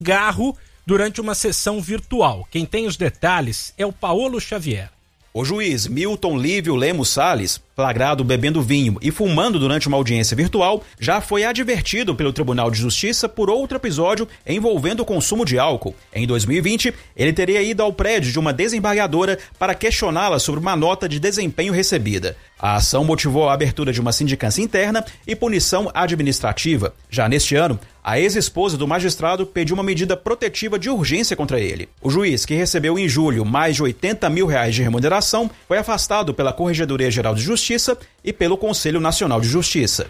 cigarro durante uma sessão virtual. Quem tem os detalhes é o Paulo Xavier. O juiz Milton Lívio Lemos Salles, flagrado bebendo vinho e fumando durante uma audiência virtual, já foi advertido pelo Tribunal de Justiça por outro episódio envolvendo o consumo de álcool. Em 2020, ele teria ido ao prédio de uma desembargadora para questioná-la sobre uma nota de desempenho recebida. A ação motivou a abertura de uma sindicância interna e punição administrativa. Já neste ano, a ex-esposa do magistrado pediu uma medida protetiva de urgência contra ele. O juiz, que recebeu em julho mais de R$80 mil de remuneração, foi afastado pela Corregedoria Geral de Justiça e pelo Conselho Nacional de Justiça.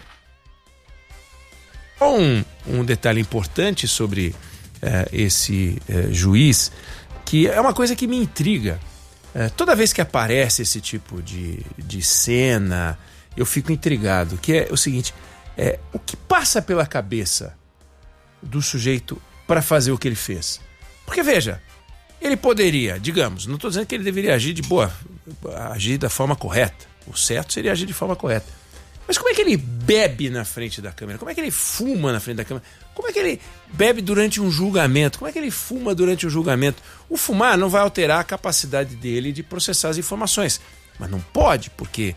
Um detalhe importante sobre esse juiz, que é uma coisa que me intriga. Toda vez que aparece esse tipo de cena, eu fico intrigado, que é o seguinte, o que passa pela cabeça do sujeito para fazer o que ele fez? Porque, veja, ele poderia, digamos, não estou dizendo que ele deveria agir da forma correta, o certo seria agir de forma correta, mas como é que ele bebe na frente da câmera? Como é que ele fuma na frente da câmera? Como é que ele bebe durante um julgamento? Como é que ele fuma durante um julgamento? O fumar não vai alterar a capacidade dele de processar as informações. Mas não pode, porque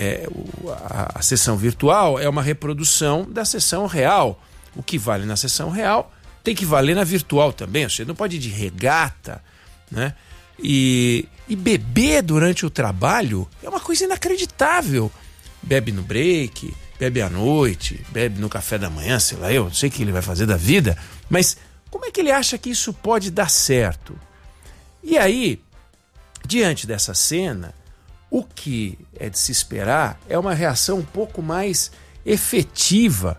a sessão virtual é uma reprodução da sessão real. O que vale na sessão real tem que valer na virtual também. Você não pode ir de regata, né? E beber durante o trabalho é uma coisa inacreditável. Bebe no break, bebe à noite, bebe no café da manhã, sei lá, eu não sei o que ele vai fazer da vida, mas como é que ele acha que isso pode dar certo? E aí, diante dessa cena, o que é de se esperar é uma reação um pouco mais efetiva,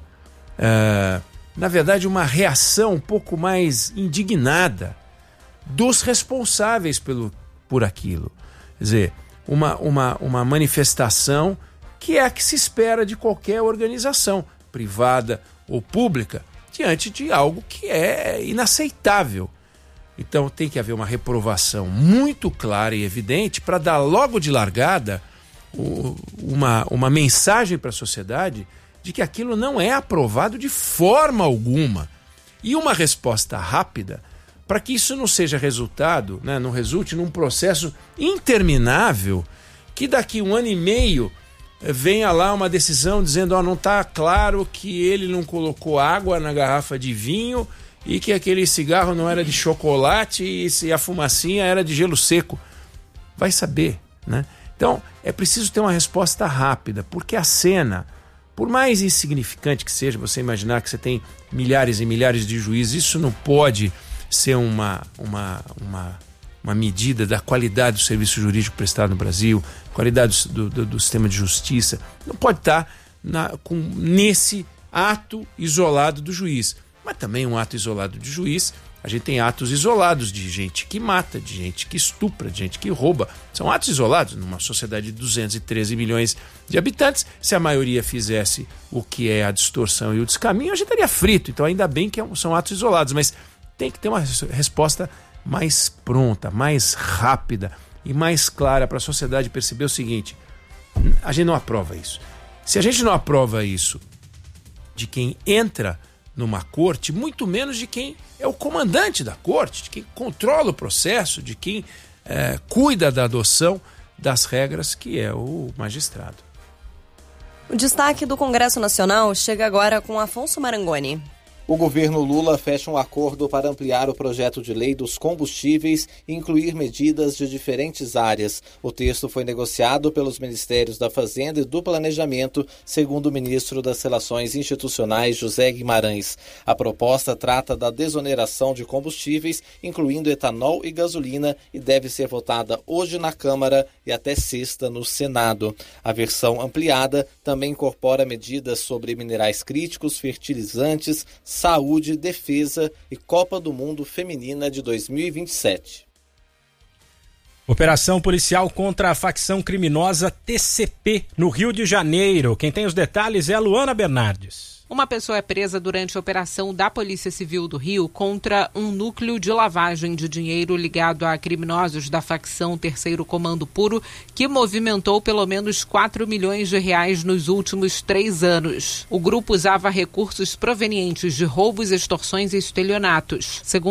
na verdade uma reação um pouco mais indignada dos responsáveis por aquilo. Quer dizer, uma manifestação que é a que se espera de qualquer organização, privada ou pública, diante de algo que é inaceitável. Então tem que haver uma reprovação muito clara e evidente para dar logo de largada uma mensagem para a sociedade de que aquilo não é aprovado de forma alguma. E uma resposta rápida para que isso não seja resultado, né, não resulte num processo interminável que daqui 1 ano e meio venha lá uma decisão dizendo não está claro que ele não colocou água na garrafa de vinho e que aquele cigarro não era de chocolate e se a fumacinha era de gelo seco. Vai saber, né? Então é preciso ter uma resposta rápida, porque a cena, por mais insignificante que seja, você imaginar que você tem milhares e milhares de juízes, isso não pode ser uma medida da qualidade do serviço jurídico prestado no Brasil, qualidade do sistema de justiça. Não pode estar nesse ato isolado do juiz. Mas também um ato isolado de juiz, a gente tem atos isolados de gente que mata, de gente que estupra, de gente que rouba. São atos isolados numa sociedade de 213 milhões de habitantes. Se a maioria fizesse o que é a distorção e o descaminho, a gente estaria frito. Então ainda bem que são atos isolados, mas tem que ter uma resposta mais pronta, mais rápida e mais clara para a sociedade perceber o seguinte: a gente não aprova isso. Se a gente não aprova isso de quem entra numa corte, muito menos de quem é o comandante da corte, de quem controla o processo, de quem cuida da adoção das regras, que é o magistrado. O destaque do Congresso Nacional chega agora com Afonso Marangoni. O governo Lula fecha um acordo para ampliar o projeto de lei dos combustíveis e incluir medidas de diferentes áreas. O texto foi negociado pelos Ministérios da Fazenda e do Planejamento, segundo o ministro das Relações Institucionais, José Guimarães. A proposta trata da desoneração de combustíveis, incluindo etanol e gasolina, e deve ser votada hoje na Câmara e até sexta no Senado. A versão ampliada também incorpora medidas sobre minerais críticos, fertilizantes, saúde, defesa e Copa do Mundo Feminina de 2027. Operação policial contra a facção criminosa TCP no Rio de Janeiro. Quem tem os detalhes é a Luana Bernardes. Uma pessoa é presa durante a operação da Polícia Civil do Rio contra um núcleo de lavagem de dinheiro ligado a criminosos da facção Terceiro Comando Puro, que movimentou pelo menos 4 milhões de reais nos últimos 3 anos. O grupo usava recursos provenientes de roubos, extorsões e estelionatos. Segundo